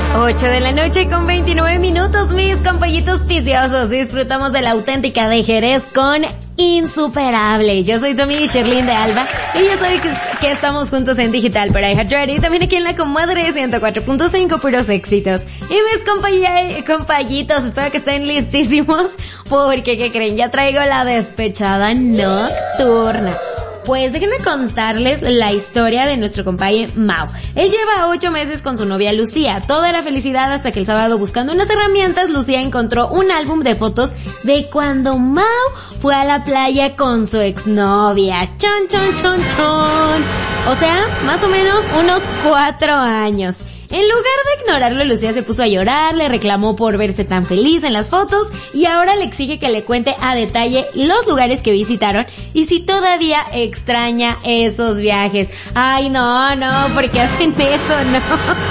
8 de la noche con 29 minutos, mis compañitos viciosos. Disfrutamos de la auténtica de Jerez con Insuperable. Yo soy tu amiga Sherlyn de Alba y ya saben que estamos juntos en Digital para iHeartRadio y también aquí en la Comadre 104.5, puros éxitos. Y mis compañitos, espero que estén listísimos porque, ¿qué creen? Ya traigo la despechada nocturna. Pues déjenme contarles la historia de nuestro compañero Mau. Él lleva 8 meses con su novia Lucía. Toda era felicidad hasta que el sábado, buscando unas herramientas, Lucía encontró un álbum de fotos de cuando Mau fue a la playa con su exnovia. ¡Chon, chon, chon, chon! O sea, más o menos unos 4 años. En lugar de ignorarlo, Lucía se puso a llorar, le reclamó por verse tan feliz en las fotos y ahora le exige que le cuente a detalle los lugares que visitaron y si todavía extraña esos viajes. Ay, no, ¿por qué hacen eso? No.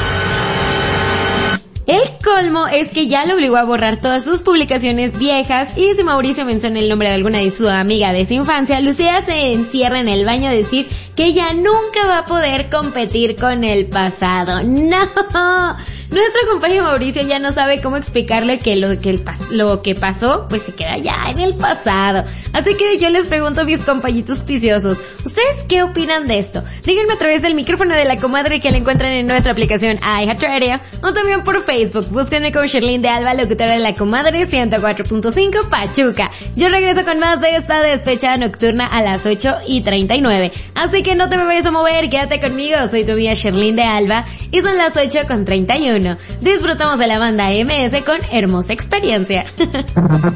El colmo es que ya lo obligó a borrar todas sus publicaciones viejas y si Mauricio menciona el nombre de alguna de su amiga de su infancia, Lucía se encierra en el baño a decir que ella nunca va a poder competir con el pasado. ¡No! Nuestro compañero Mauricio ya no sabe cómo explicarle que lo que pasó, pues se queda ya en el pasado. Así que yo les pregunto a mis compañitos viciosos, ¿ustedes qué opinan de esto? Díganme a través del micrófono de la Comadre que la encuentran en nuestra aplicación iHeartRadio o también por Facebook. Búsquenme como Sherlyn de Alba, locutora de la Comadre 104.5 Pachuca. Yo regreso con más de esta despechada nocturna a las 8:39. Así que no te me vayas a mover, quédate conmigo. Soy tu amiga Sherlyn de Alba y son las 8:31. Disfrutamos de la banda MS con Hermosa Experiencia.